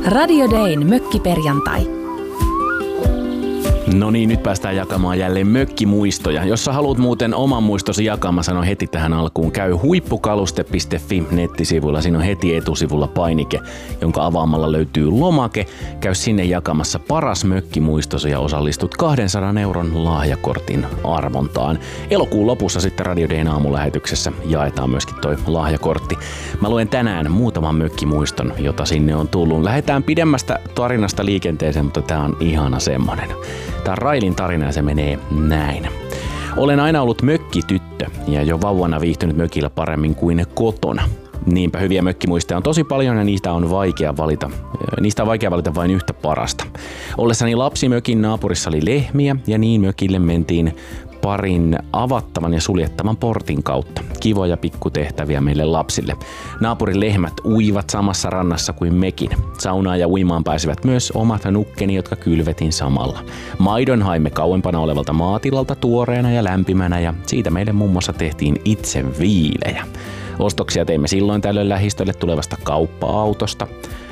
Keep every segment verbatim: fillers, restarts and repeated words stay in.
Radio Dayn mökkiperjantai. No niin, nyt päästään jakamaan jälleen mökkimuistoja. Jos sä haluat muuten oman muistosi jakaa, mä sanon heti tähän alkuun. Käy huippukaluste piste fi nettisivuilla. Siinä on heti etusivulla painike, jonka avaamalla löytyy lomake. Käy sinne jakamassa paras mökkimuistosi ja osallistut kahdensadan euron lahjakortin arvontaan. Elokuun lopussa sitten Radio Dayn aamulähetyksessä jaetaan myöskin toi lahjakortti. Mä luen tänään muutaman mökkimuiston, jota sinne on tullut. Lähdetään pidemmästä tarinasta liikenteeseen, mutta tää on ihana semmonen. Tämä on Railin tarina ja se menee näin. Olen aina ollut mökkityttö ja jo vauvana viihtynyt mökillä paremmin kuin kotona. Niinpä hyviä mökkimuistoja on tosi paljon ja niistä on vaikea valita. Niistä on vaikea valita vain yhtä parasta. Ollessani lapsi mökin naapurissa oli lehmiä ja niin mökille mentiin parin avattavan ja suljettavan portin kautta. Kivoja pikkutehtäviä meille lapsille. Naapurin lehmät uivat samassa rannassa kuin mekin. Saunaan ja uimaan pääsivät myös omat nukkeni, jotka kylvetin samalla. Maidon haimme kauempana olevalta maatilalta tuoreena ja lämpimänä ja siitä meille muun muassa tehtiin itse viilejä. Ostoksia teimme silloin tällöin lähistölle tulevasta kauppa-autosta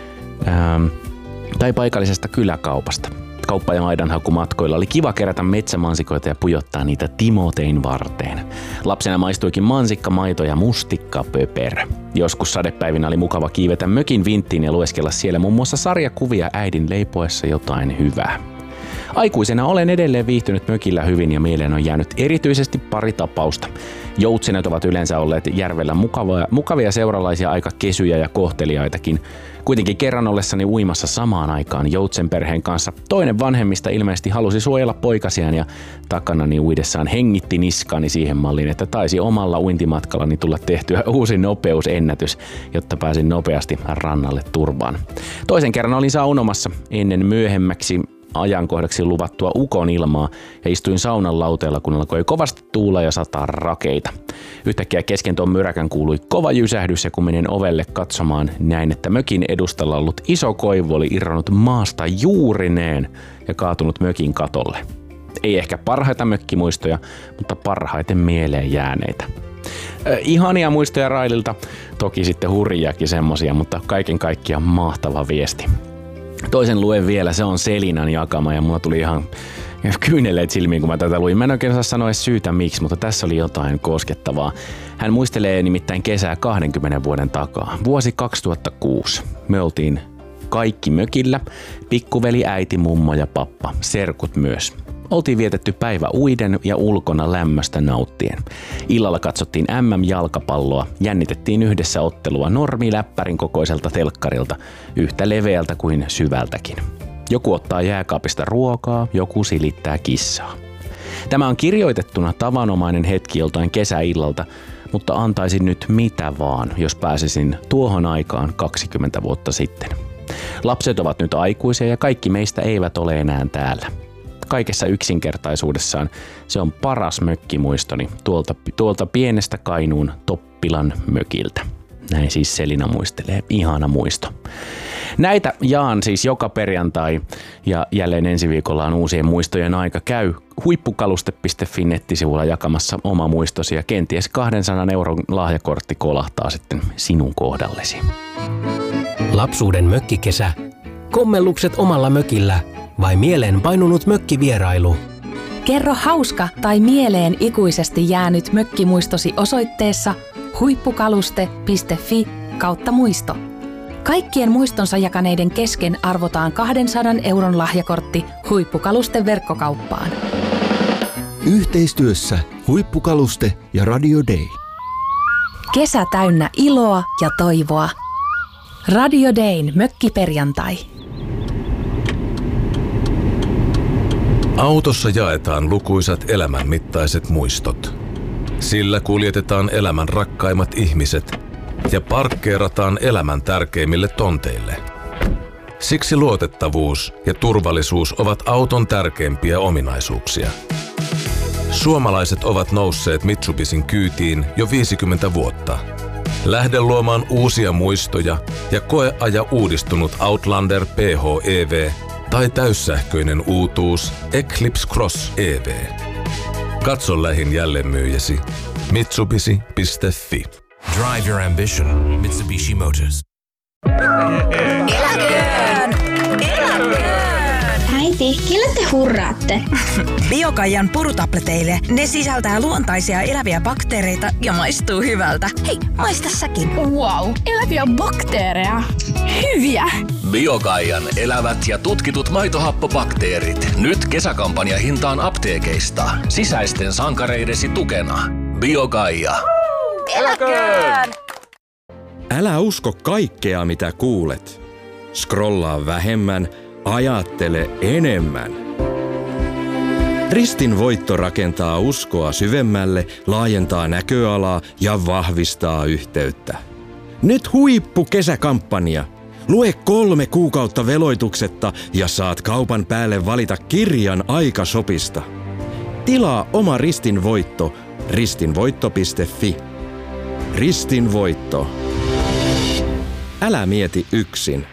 ähm, tai paikallisesta kyläkaupasta. Kauppa- ja maidanhakumatkoilla oli kiva kerätä metsämansikoita ja pujottaa niitä Timotein varteen. Lapsena maistuikin mansikka, maito ja mustikka pöper. Joskus sadepäivinä oli mukava kiivetä mökin vinttiin ja lueskella siellä muun muassa sarjakuvia äidin leipoessa jotain hyvää. Aikuisena olen edelleen viihtynyt mökillä hyvin ja mieleen on jäänyt erityisesti pari tapausta. Joutsenet ovat yleensä olleet järvellä mukavia, mukavia seuralaisia, aika kesyjä ja kohteliaitakin. Kuitenkin kerran ollessani uimassa samaan aikaan joutsenperheen kanssa toinen vanhemmista ilmeisesti halusi suojella poikasiaan ja takanani uidessaan hengitti niskaani siihen malliin, että taisi omalla uintimatkallani tulla tehtyä uusi nopeusennätys, jotta pääsin nopeasti rannalle turvaan. Toisen kerran olin saunomassa ennen myöhemmäksi ajankohdaksi luvattua ukon ilmaa ja istuin saunan lauteella, kun alkoi kovasti tuula ja sataa rakeita. Yhtäkkiä kesken tuon myräkän kuului kova jysähdys ja kun menin ovelle katsomaan, näin, että mökin edustalla ollut iso koivu oli irronnut maasta juurineen ja kaatunut mökin katolle. Ei ehkä parhaita mökkimuistoja, mutta parhaiten mieleen jääneitä. Äh, ihania muistoja Raililta, toki sitten hurjiakin semmosia, mutta kaiken kaikkiaan mahtava viesti. Toisen luen vielä, se on Selinan jakama ja mulla tuli ihan kyyneleet silmiin, kun mä tätä luin. Mä en oikein saa sanoa edes syytä miksi, mutta tässä oli jotain koskettavaa. Hän muistelee nimittäin kesää kahdenkymmenen vuoden takaa. Vuosi kaksituhattakuusi. Me oltiin kaikki mökillä. Pikkuveli, äiti, mummo ja pappa. Serkut myös. Oltiin vietetty päivä uiden ja ulkona lämmöstä nauttien. Illalla katsottiin äm äm-jalkapalloa, jännitettiin yhdessä ottelua normiläppärin kokoiselta telkkarilta, yhtä leveältä kuin syvältäkin. Joku ottaa jääkaapista ruokaa, joku silittää kissaa. Tämä on kirjoitettuna tavanomainen hetki joltain kesäillalta, mutta antaisin nyt mitä vaan, jos pääsisin tuohon aikaan kaksikymmentä vuotta sitten. Lapset ovat nyt aikuisia ja kaikki meistä eivät ole enää täällä. Kaikessa yksinkertaisuudessaan se on paras mökkimuistoni tuolta, tuolta pienestä Kainuun Toppilan mökiltä. Näin siis Selina muistelee. Ihana muisto. Näitä jaan siis joka perjantai ja jälleen ensi viikolla on uusien muistojen aika. Käy huippukaluste piste fi nettisivulla jakamassa oma muistosi ja kenties kahdensadan euron lahjakortti kolahtaa sitten sinun kohdallesi. Lapsuuden mökkikesä. Kommellukset omalla mökillä vai mieleen painunut mökkivierailu? Kerro hauska tai mieleen ikuisesti jäänyt mökkimuistosi osoitteessa huippukaluste piste fi kautta muisto. Kaikkien muistonsa jakaneiden kesken arvotaan kahdensadan euron lahjakortti Huippukaluste verkkokauppaan. Yhteistyössä Huippukaluste ja Radio Day. Kesä täynnä iloa ja toivoa. Radio Dayn mökkiperjantai. Autossa jaetaan lukuisat elämänmittaiset muistot. Sillä kuljetetaan elämän rakkaimmat ihmiset ja parkkeerataan elämän tärkeimmille tonteille. Siksi luotettavuus ja turvallisuus ovat auton tärkeimpiä ominaisuuksia. Suomalaiset ovat nousseet Mitsubishin kyytiin jo viisikymmentä vuotta. Lähde luomaan uusia muistoja ja koeaja uudistunut Outlander P H E V tai täyssähköinen uutuus Eclipse Cross E V. Katso lähin jälleenmyyjäsi mitsubishi piste fi. Drive your ambition. Mitsubishi Motors. Eläköön! hurraatte? Biokaian purutableteille ne sisältää luontaisia eläviä bakteereita ja maistuu hyvältä. Hei, maista säkin. Wow, eläviä bakteereja. Hyviä! Biokaian elävät ja tutkitut maitohappobakteerit. Nyt kesäkampanja hintaan apteekeista. Sisäisten sankareidesi tukena. Biokaia. Eläköön! Älä usko kaikkea, mitä kuulet. Scrollaa vähemmän, ajattele enemmän. Ristin voitto rakentaa uskoa syvemmälle, laajentaa näköalaa ja vahvistaa yhteyttä. Nyt huippukesäkampanja. Lue kolme kuukautta veloituksetta ja saat kaupan päälle valita kirjan aikasopista. Tilaa oma Ristin voitto ristinvoitto piste fi. Ristin voitto. Älä mieti yksin.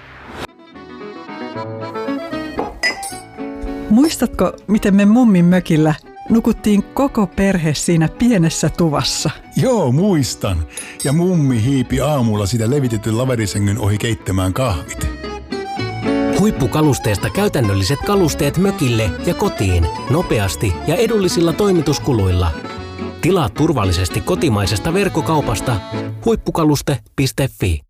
Muistatko, miten me mummin mökillä nukuttiin koko perhe siinä pienessä tuvassa? Joo, muistan. Ja mummi hiipi aamulla sitä levitetyn laverisängyn ohi keittämään kahvit. Huippukalusteesta käytännölliset kalusteet mökille ja kotiin nopeasti ja edullisilla toimituskuluilla. Tilaa turvallisesti kotimaisesta verkkokaupasta huippukaluste piste fi.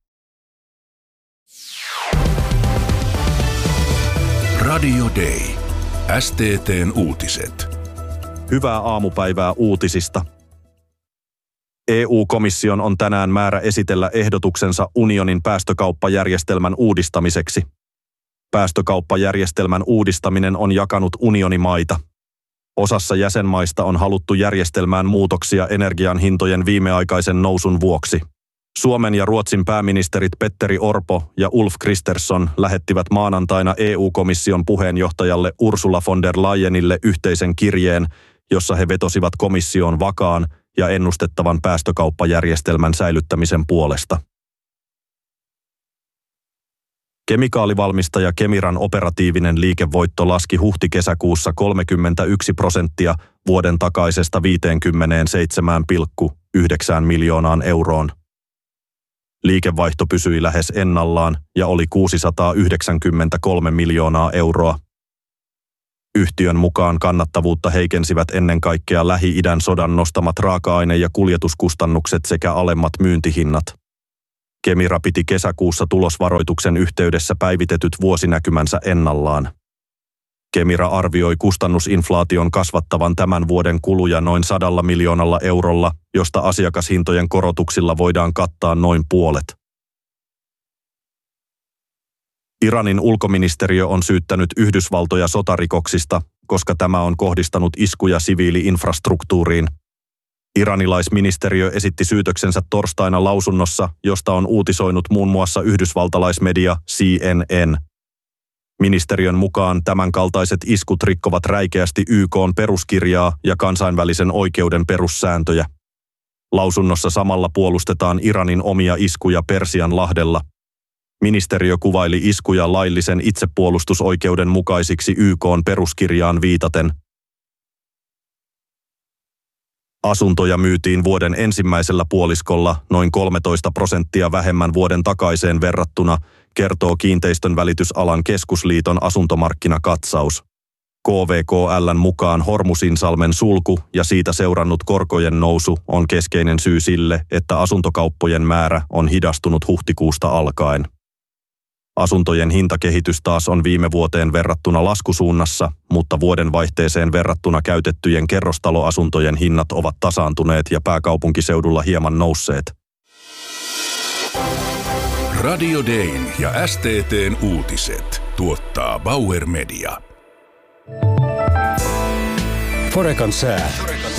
Radio Day. S T T:n uutiset. Hyvää aamupäivää uutisista. E U-komission on tänään määrä esitellä ehdotuksensa unionin päästökauppajärjestelmän uudistamiseksi. Päästökauppajärjestelmän uudistaminen on jakanut unionimaita. Osassa jäsenmaista on haluttu järjestelmään muutoksia energian hintojen viimeaikaisen nousun vuoksi. Suomen ja Ruotsin pääministerit Petteri Orpo ja Ulf Kristersson lähettivät maanantaina E U-komission puheenjohtajalle Ursula von der Leyenille yhteisen kirjeen, jossa he vetosivat komission vakaan ja ennustettavan päästökauppajärjestelmän säilyttämisen puolesta. Kemikaalivalmistaja Kemiran operatiivinen liikevoitto laski huhti-kesäkuussa kolmekymmentäyksi prosenttia vuoden takaisesta viisikymmentäseitsemän pilkku yhdeksän miljoonaan euroon. Liikevaihto pysyi lähes ennallaan ja oli kuusisataayhdeksänkymmentäkolme miljoonaa euroa. Yhtiön mukaan kannattavuutta heikensivät ennen kaikkea Lähi-idän sodan nostamat raaka-aine- ja kuljetuskustannukset sekä alemmat myyntihinnat. Kemira piti kesäkuussa tulosvaroituksen yhteydessä päivitetyt vuosinäkymänsä ennallaan. Kemira arvioi kustannusinflaation kasvattavan tämän vuoden kuluja noin sadalla miljoonalla eurolla, josta asiakashintojen korotuksilla voidaan kattaa noin puolet. Iranin ulkoministeriö on syyttänyt Yhdysvaltoja sotarikoksista, koska tämä on kohdistanut iskuja siviili-infrastruktuuriin. Iranilaisministeriö esitti syytöksensä torstaina lausunnossa, josta on uutisoinut muun muassa yhdysvaltalaismedia C N N. Ministeriön mukaan tämänkaltaiset iskut rikkovat räikeästi Y K:n peruskirjaa ja kansainvälisen oikeuden perussääntöjä. Lausunnossa samalla puolustetaan Iranin omia iskuja Persianlahdella. Ministeriö kuvaili iskuja laillisen itsepuolustusoikeuden mukaisiksi Y K:n peruskirjaan viitaten. Asuntoja myytiin vuoden ensimmäisellä puoliskolla noin kolmetoista prosenttia vähemmän vuoden takaiseen verrattuna, kertoo Kiinteistön välitysalan keskusliiton asuntomarkkinakatsaus. K V K L:n mukaan Hormusinsalmen sulku ja siitä seurannut korkojen nousu on keskeinen syy sille, että asuntokauppojen määrä on hidastunut huhtikuusta alkaen. Asuntojen hintakehitys taas on viime vuoteen verrattuna laskusuunnassa, mutta vuodenvaihteeseen verrattuna käytettyjen kerrostaloasuntojen hinnat ovat tasaantuneet ja pääkaupunkiseudulla hieman nousseet. Radio Dayn ja S T T:n uutiset tuottaa Bauer Media. Forecan sää.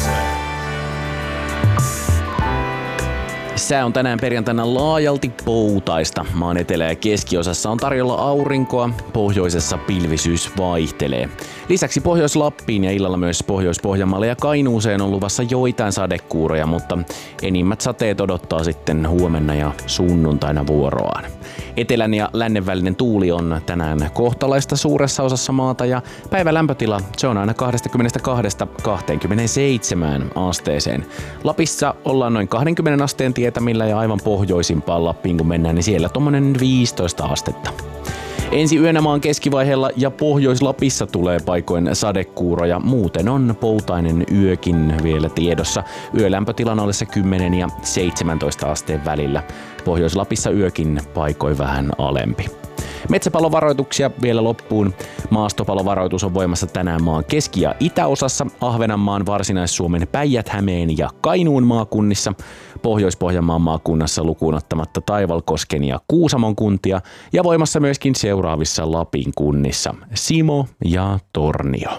Sää on tänään perjantaina laajalti poutaista. Maan etelä- ja keskiosassa on tarjolla aurinkoa, pohjoisessa pilvisyys vaihtelee. Lisäksi Pohjois-Lappiin ja illalla myös Pohjois-Pohjanmaalle ja Kainuuseen on luvassa joitain sadekuuroja, mutta enimmät sateet odottaa sitten huomenna ja sunnuntaina vuoroaan. Etelän ja lännen välinen tuuli on tänään kohtalaista suuressa osassa maata ja päivän lämpötila se on aina kaksikymmentäkaksi kaksikymmentäseitsemän asteeseen. Lapissa ollaan noin kaksikymmentä asteen tietämillä ja aivan pohjoisimpaan Lappiin kun mennään, niin siellä tommonen viisitoista astetta. Ensi yönä maan keskivaiheella ja Pohjois-Lapissa tulee paikoin sadekuuroja. Muuten on poutainen yökin vielä tiedossa. Yölämpötilan ollessa kymmenen ja seitsemäntoista asteen välillä. Pohjois-Lapissa yökin paikoin vähän alempi. Metsäpalovaroituksia vielä loppuun. Maastopalovaroitus on voimassa tänään maan keski- ja itäosassa, Ahvenanmaan, Varsinais-Suomen, Päijät-Hämeen ja Kainuun maakunnissa, Pohjois-Pohjanmaan maakunnassa lukuun ottamatta Taivalkosken ja Kuusamon kuntia ja voimassa myöskin seuraavissa Lapin kunnissa, Simo ja Tornio.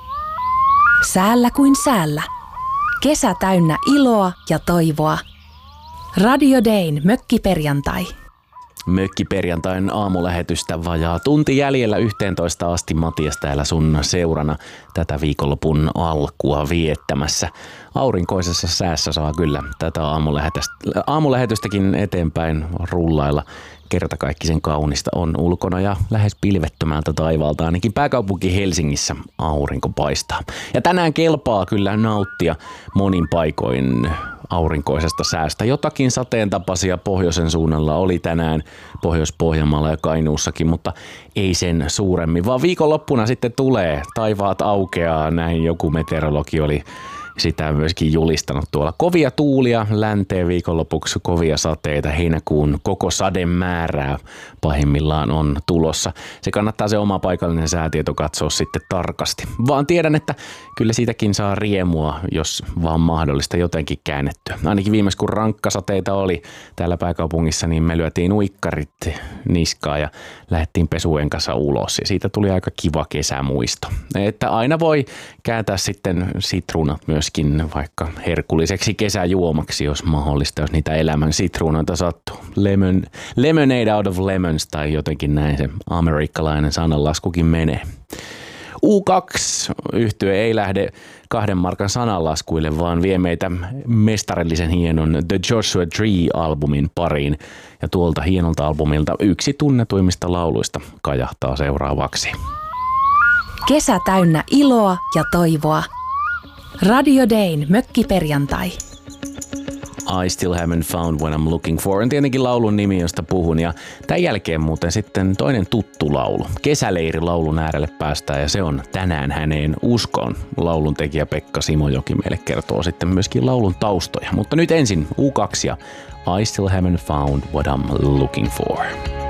Säällä kuin säällä. Kesä täynnä iloa ja toivoa. Radio Dayn mökkiperjantai. Mökkiperjantain aamulähetystä vajaa tunti jäljellä yhteentoista asti. Matias täällä sun seurana tätä viikonlopun alkua viettämässä. Aurinkoisessa säässä saa kyllä tätä aamulähetystäkin eteenpäin rullailla. Kertakaikkisen kaunista on ulkona ja lähes pilvettömältä taivaalta, ainakin pääkaupunki Helsingissä aurinko paistaa. Ja tänään kelpaa kyllä nauttia monin paikoin aurinkoisesta säästä. Jotakin sateen tapaisia pohjoisen suunnalla oli tänään Pohjois-Pohjanmaalla ja Kainuussakin, mutta ei sen suuremmin, vaan viikonloppuna sitten tulee, taivaat aukeaa, näin joku meteorologi oli sitä myöskin julistanut tuolla. Kovia tuulia länteen viikonlopuksi, kovia sateita, heinäkuun koko sademäärää pahimmillaan on tulossa. Se kannattaa se oma paikallinen säätieto katsoa sitten tarkasti. Vaan tiedän, että kyllä siitäkin saa riemua, jos vaan mahdollista jotenkin käännettyä. Ainakin viimeis kun rankkasateita oli täällä pääkaupungissa, niin me lyötiin uikkarit niskaan ja lähdettiin pesuen kanssa ulos. Ja siitä tuli aika kiva kesämuisto. Että aina voi kääntää sitten sitruunat myös vaikka herkulliseksi kesäjuomaksi, jos mahdollista, jos niitä elämän sitruunoita sattuu. Lemon, lemonade out of lemons tai jotenkin näin se amerikkalainen sananlaskukin menee. U kaksi -yhtye ei lähde kahden markan sananlaskuille, vaan vie meitä mestarillisen hienon The Joshua Tree-albumin pariin. Ja tuolta hienolta albumilta yksi tunnetuimmista lauluista kajahtaa seuraavaksi. Kesä täynnä iloa ja toivoa. Radio Dayn mökkiperjantai. I Still Haven't Found What I'm Looking For on tietenkin laulun nimi, josta puhun. Ja tämän jälkeen muuten sitten toinen tuttu laulu. Kesäleiri laulun äärelle päästään ja se on Tänään häneen uskoon. Laulun tekijä Pekka Simojoki meille kertoo sitten myöskin laulun taustoja. Mutta nyt ensin U kaksi ja I Still Haven't Found What I'm Looking For.